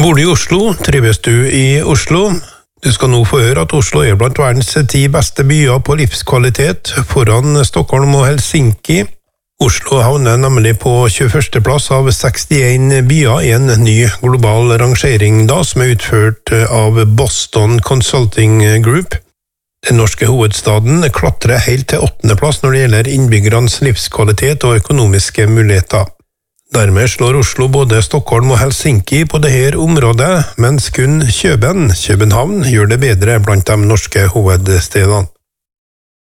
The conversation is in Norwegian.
Bor du i Oslo? Trives du i Oslo? Du skal nå få høre at Oslo er blant verdens 10 beste byer på livskvalitet, foran Stockholm og Helsinki. Oslo havner nemlig på 21. plass av 61 byer i en ny global rangering som er utført av Boston Consulting Group. Den norske hovedstaden klatrer helt til 8. plass når det gjelder innbyggernes livskvalitet og økonomiske muligheter. Dermed slår Oslo både Stockholm og Helsinki på dette området, mens kun København gjør det bedre blant de norske hovedstedene.